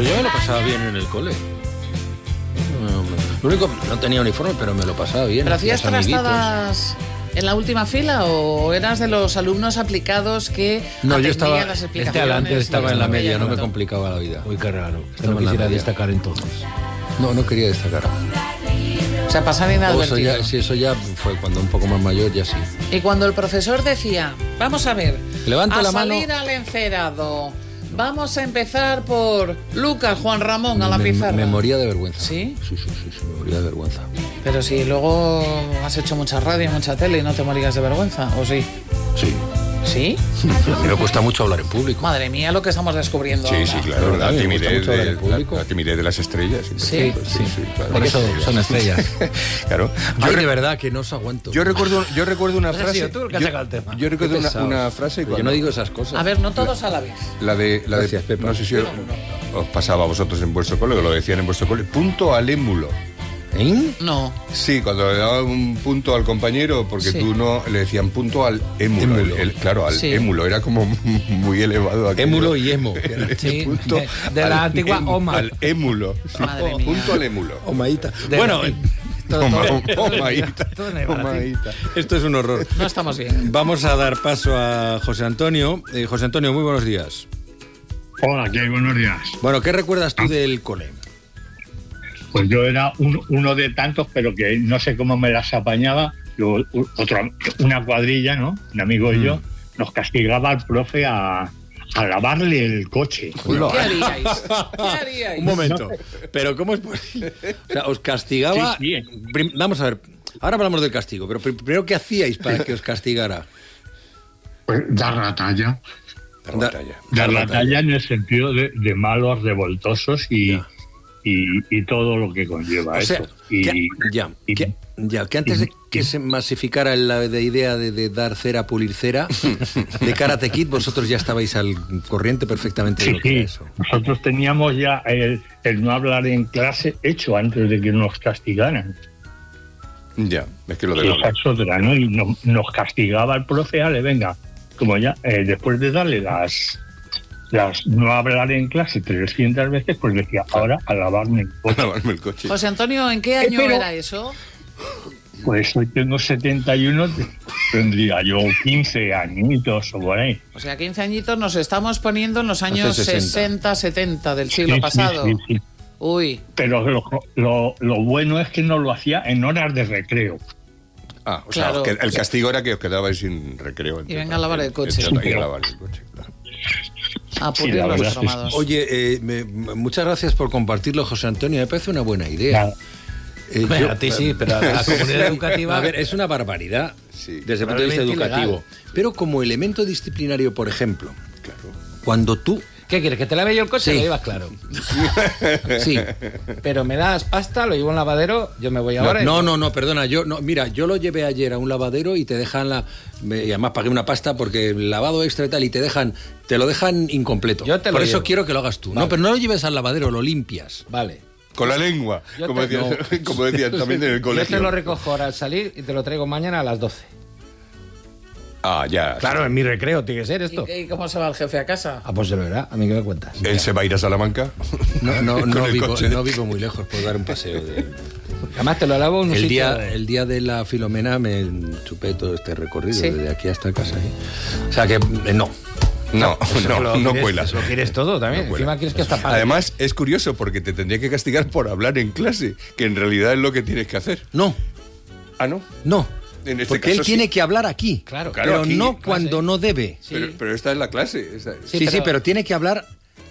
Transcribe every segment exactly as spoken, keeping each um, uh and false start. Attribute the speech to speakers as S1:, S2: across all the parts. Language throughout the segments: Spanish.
S1: Pero yo me lo pasaba bien en el cole. Lo único, no tenía uniforme, pero me lo pasaba bien.
S2: ¿Pero hacías trastadas en la última fila o eras de los alumnos aplicados que
S1: no, yo estaba,
S2: las explicaciones?
S1: este adelante estaba en la media, no me complicaba la vida.
S3: Uy, qué raro. No quisiera destacar entonces.
S1: No, no quería destacar.
S2: O sea, pasar inadvertido.
S1: Eso ya, sí, eso ya fue cuando un poco más mayor, ya sí.
S2: Y cuando el profesor decía, vamos a ver,
S1: levanta
S2: a
S1: la
S2: salir
S1: mano.
S2: al encerado, vamos a empezar por Lucas, Juan Ramón, a la
S1: me,
S2: pizarra.
S1: Me moría de vergüenza.
S2: ¿Sí?
S1: Sí, sí, sí, sí, me moría de vergüenza.
S2: Pero si luego has hecho mucha radio, mucha tele y no te morías de vergüenza, ¿o sí?
S1: Sí.
S2: ¿Sí?
S1: A mí me cuesta mucho hablar en público.
S2: Madre mía, lo que estamos descubriendo
S4: Sí,
S2: ahora.
S4: sí, claro,
S1: ¿verdad?
S4: la timidez,
S1: Me
S4: de,
S1: gusta
S4: la, la timidez de las estrellas.
S2: Sí,
S4: sí, sí, sí, claro.
S3: Por eso son estrellas.
S4: Claro. Yo
S1: Ay,
S4: re-
S1: de verdad que no os aguanto.
S4: Yo recuerdo, yo recuerdo una
S3: Has
S4: frase.
S3: sido tú el que has
S4: yo,
S3: sacado el tema.
S4: yo recuerdo
S1: Qué
S4: una,
S1: pesados.
S4: una frase.
S1: Pero yo
S4: cuando-
S1: no digo esas cosas.
S2: A ver, no todos a la vez.
S4: La de, la
S1: Gracias,
S4: de,
S1: Pepa.
S4: no sé si os, os pasaba a vosotros en vuestro cole, que lo decían en vuestro cole, punto al émulo.
S1: ¿Eh?
S2: No.
S4: Sí, cuando le daban un punto al compañero, porque
S2: Sí.
S4: tú no, le decían punto al émulo.
S1: Émulo.
S4: El- el- claro, al
S2: Sí.
S4: émulo, era como muy elevado. aquello.
S1: Émulo y emo.
S3: Sí,
S4: Punto
S3: de, de la
S4: al
S3: antigua
S4: em-
S3: OMA.
S4: Al émulo. Sí,
S2: Madre mía.
S4: punto al émulo.
S1: Omaíta.
S3: De
S1: Bueno,
S3: la- todo-
S4: Oma-
S3: todo-
S4: Omaíta.
S3: todo en el brazo.
S4: Omaíta.
S1: esto es un horror.
S2: No estamos bien.
S1: Vamos a dar paso a José Antonio. Eh, José Antonio, muy buenos días.
S5: Hola, ¿qué hay? Buenos días.
S1: Bueno, ¿qué recuerdas tú del cole?
S5: Pues yo era un- uno de tantos, pero que no sé cómo me las apañaba. Luego, u- otro, una cuadrilla, ¿no? Un amigo y yo, nos castigaba al profe a, a lavarle el coche.
S2: ¿Qué haríais? ¿Qué haríais?
S1: Un momento. Pero ¿cómo es posible? O sea, os castigaba...
S5: Sí, sí.
S1: Prim- Vamos a ver. Ahora hablamos del castigo, pero pr- primero, ¿qué hacíais para que os castigara?
S5: Pues dar la talla.
S4: Dar la talla.
S5: Dar la talla en el sentido de, de malos, revoltosos y,
S1: Ya.
S5: y, y todo lo que conlleva
S1: O sea,
S5: eso. Y,
S1: que, ya,
S5: y-
S1: que, ya, que antes de que se masificara la de idea de, de dar cera, pulir cera, de Karate Kid, vosotros ya estabais al corriente perfectamente de
S5: Sí,
S1: lo que era
S5: sí.
S1: eso.
S5: Nosotros teníamos ya el, el no hablar en clase hecho antes de que nos castigaran.
S4: Ya, es que lo de
S5: Y
S4: la...
S5: esa es otra, ¿no? Y no- nos castigaba el profe, ale, venga, como ya, eh, después de darle las, las no hablar en clase trescientas veces, pues decía, ahora a lavarme el coche.
S4: lavarme el coche.
S2: José Antonio, ¿en qué año
S5: pero-
S2: era eso?
S5: Pues hoy tengo setenta y uno, tendría yo quince añitos o por ahí.
S2: O sea, quince añitos nos estamos poniendo en los años
S1: sesenta.
S2: sesenta, setenta del siglo
S5: Sí, sí,
S2: pasado.
S5: sí, sí.
S2: Uy,
S5: Pero lo, lo, lo bueno es que no lo hacía en horas de recreo.
S4: Ah, o sea,
S2: Claro.
S4: que el castigo era que os quedabais sin recreo. entre-
S2: Y venga a lavar el coche.
S4: entre- Y a lavar el coche, claro.
S2: a
S5: Sí,
S2: pulir
S5: la
S2: los
S5: verdad es que
S2: cromados.
S1: Oye, eh, me- muchas gracias por compartirlo, José Antonio. Me parece una buena idea.
S5: Nada.
S1: Eh,
S3: Bueno,
S1: yo-
S3: a ti sí, pero a la comunidad educativa...
S1: A ver, es una barbaridad
S4: Sí.
S1: desde el punto de vista
S3: Probablemente
S1: educativo. Pero como elemento disciplinario, por ejemplo, cuando tú...
S3: ¿Qué quieres? ¿Que te lave yo el coche?
S1: Sí.
S3: Lo llevas claro.
S1: Sí.
S3: Pero me das pasta, lo llevo a un lavadero, yo me voy
S1: No,
S3: ahora... y-
S1: no, no, no, perdona, yo no, mira, yo lo llevé ayer a un lavadero y te dejan la me- y además pagué una pasta porque el lavado extra y tal y te dejan te lo dejan incompleto.
S3: Yo te lo
S1: Por eso
S3: llevo.
S1: quiero que lo hagas tú.
S3: Vale.
S1: No, pero no lo lleves al lavadero, lo limpias.
S3: Vale.
S4: Con la lengua,
S3: Yo
S4: como,
S3: te-
S4: decían,
S3: no.
S4: como decían también en el
S3: Yo
S4: colegio.
S3: te lo recojo ahora al salir y te lo traigo mañana a las doce.
S4: Ah, ya.
S3: Claro, en mi recreo tiene que ser esto.
S2: ¿Y, y cómo se va el jefe a casa?
S3: Ah, pues se lo verá. ¿A mí qué me cuentas?
S4: Él se va a ir a Salamanca.
S1: No, no,
S4: Con
S1: no,
S4: el
S1: vivo,
S4: coche.
S1: no vivo muy lejos por dar un paseo. de-
S3: Además te lo lavo en un
S1: el,
S3: sitio...
S1: día, el día de la Filomena me chupé todo este recorrido
S2: Sí.
S1: desde aquí hasta casa. ¿eh? O sea que eh, no.
S4: No,
S3: Eso
S4: no,
S3: lo
S4: no
S3: quieres-
S4: cuela.
S3: Lo quieres todo también.
S4: No cuela.
S3: Encima quieres que hasta pague.
S4: Además, es curioso porque te tendría que castigar por hablar en clase, que en realidad es lo que tienes que hacer.
S1: No,
S4: Ah, ¿no?
S1: no.
S4: En este
S1: Porque
S4: caso
S1: él tiene
S4: sí.
S1: que hablar aquí.
S3: Claro.
S4: Claro,
S1: pero
S4: aquí,
S1: no
S4: clase.
S1: cuando no debe.
S3: Sí.
S4: Pero, pero esta es la clase. esta-
S1: Sí,
S3: Sí,
S1: sí,
S3: pero-
S1: pero tiene que hablar.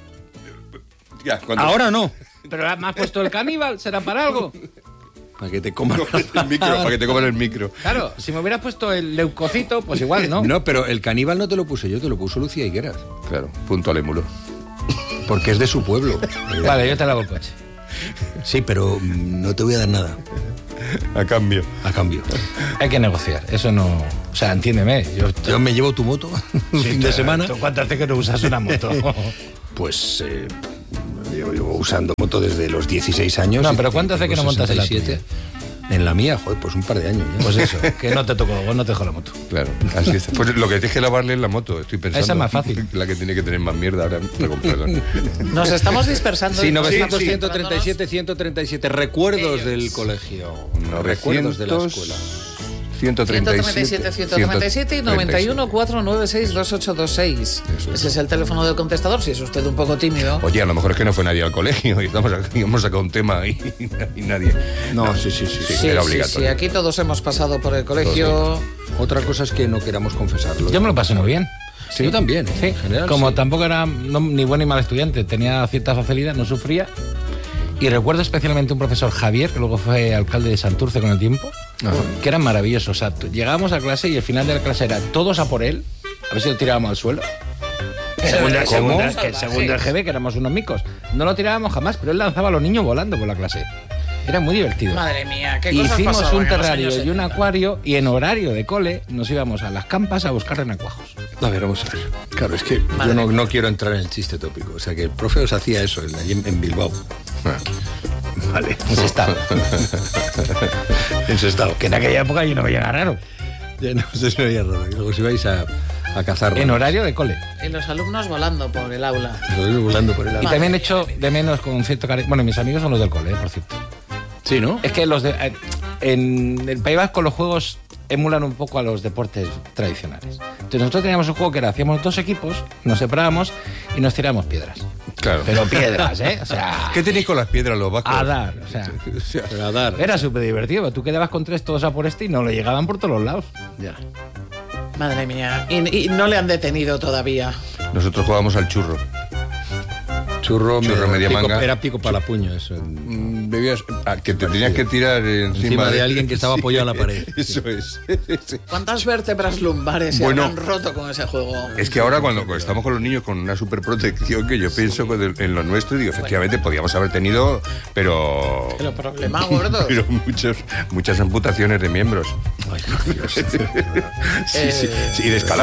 S4: Ya, cuando-
S1: Ahora no.
S3: Pero me has puesto el caníbal, ¿será para algo?
S1: Para que te coman.
S4: No, el micro, para que te coman el micro.
S3: Claro, si me hubieras puesto el leucocito, pues igual, ¿no?
S1: No, pero el caníbal no te lo puse yo, te lo puso Lucía Higueras.
S4: Claro, punto al émulo.
S1: Porque es de su pueblo.
S3: Vale, yo te lavo el coche.
S1: Sí, pero mm, no te voy a dar nada
S4: A cambio.
S1: a cambio.
S3: Hay que negociar, eso no... O sea, entiéndeme. Yo,
S1: Yo me llevo tu moto un fin de semana.
S3: ¿Tú ¿Cuánto hace que no usas una moto?
S1: Pues eh, yo llevo usando moto desde los dieciséis años.
S3: No,
S1: y
S3: pero ¿cuánto hace
S1: tengo
S3: que no montas en la
S1: sesenta y siete. En la mía, joder, pues un par de años ya.
S3: Pues eso, que no te tocó, no te dejó la moto.
S4: Claro, así es. Pues lo que tienes que lavarle es la moto, estoy pensando.
S3: Esa es más fácil.
S4: La que tiene que tener más mierda ahora, con perdón.
S2: Nos estamos dispersando.
S1: Sí, novecientos,
S4: sí, sí.
S1: ciento treinta y siete, ciento treinta y siete. Recuerdos del colegio. No, recuerdos de la escuela.
S4: ciento treinta y siete,
S2: ciento treinta y siete, ciento treinta y siete y noventa y uno, cuatrocientos noventa y seis, veintiocho veintiséis.
S4: Eso es.
S2: Ese es el teléfono del contestador, si es usted un poco tímido.
S4: Oye, a lo mejor es que no fue nadie al colegio y estamos aquí, hemos sacado un tema y, y nadie.
S1: No, sí, sí, sí.
S4: Sí,
S2: Sí,
S4: era
S2: sí,
S4: obligatorio.
S2: sí, aquí todos hemos pasado por el colegio.
S1: Otra cosa es que no queramos confesarlo.
S3: Yo me lo pasé muy bien.
S1: Sí, yo también, ¿eh?
S3: Sí,
S1: En general,
S3: como
S1: sí.
S3: tampoco era no- ni buen ni mal estudiante, tenía cierta facilidad, no sufría. Y recuerdo especialmente un profesor, Javier, que luego fue alcalde de Santurce con el tiempo, que era maravilloso. O sea, t- llegábamos a clase y el final de la clase era todos a por él, a ver si lo tirábamos al suelo. Según,
S2: ¿Cómo?
S3: según, que,
S2: Salvajes.
S3: según el G B, que éramos unos micos. No lo tirábamos jamás, pero él lanzaba a los niños volando por la clase. Era muy divertido.
S2: Madre mía, qué cosas
S3: Hicimos
S2: pasaban
S3: un
S2: en los
S3: terrario
S2: años
S3: y un
S2: setenta.
S3: acuario y en horario de cole nos íbamos a las campas a buscar renacuajos.
S1: A ver, vamos a ver. Claro, es que
S2: Madre
S1: yo no,
S2: mía.
S1: no quiero entrar en el chiste tópico. O sea, que el profe os hacía eso en, allí en, en Bilbao. Vale.
S3: En Sestao.
S1: En Sestao.
S3: Que en aquella época yo no veía nada raro.
S1: Ya no se me veía raro. Y luego si vais a, a cazar.
S3: En horario de cole.
S2: Y los alumnos volando por el aula.
S1: Lo voy volando por el
S3: Y
S1: aire.
S3: también echo de menos con cierto cariño. Bueno, mis amigos son los del cole, eh, por cierto.
S1: Sí, ¿no?
S3: Es que los de, eh, en el País Vasco los juegos emulan un poco a los deportes tradicionales. Entonces nosotros teníamos un juego que era, hacíamos dos equipos, nos separábamos y nos tirábamos piedras.
S4: Claro.
S3: Pero piedras, ¿eh? O sea,
S4: ¿Qué tenéis con las piedras los vascos?
S3: a dar. O sea,
S1: Pero a dar.
S3: era súper divertido. Tú quedabas con tres todos a por este y no lo llegaban por todos los lados.
S1: Ya.
S2: Madre mía. Y, y no le han detenido todavía.
S4: Nosotros jugábamos al churro.
S1: Churro,
S4: Churro media
S1: pico-
S4: manga.
S1: Era pico para puño eso.
S4: Mm, Debías, ah, que te tenías que tirar encima,
S1: Encima de alguien que estaba apoyado en la pared.
S4: Eso es. Sí.
S2: ¿Cuántas vértebras lumbares se
S4: Bueno.
S2: han roto con ese juego?
S4: Es que ahora cuando, cuando estamos con los niños con una superprotección que yo pienso que de- en lo nuestro y digo, efectivamente podíamos haber tenido, pero
S2: Pero problema gordo.
S4: pero muchos, muchas amputaciones de miembros.
S1: Ay, por Dios.
S4: Sí, sí, sí, y de escalada.